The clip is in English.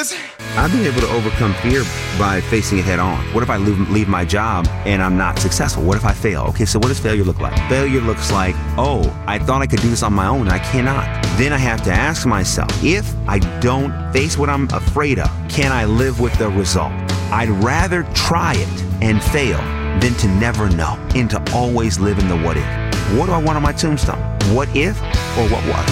I've been able to overcome fear by facing it head on. What if I leave my job and I'm not successful? What if I fail? Okay, so what does failure look like? Failure looks like, oh, I thought I could do this on my own. I cannot. Then I have to ask myself, if I don't face what I'm afraid of, can I live with the result? I'd rather try it and fail than to never know and to always live in the what if. What do I want on my tombstone? What if or what was?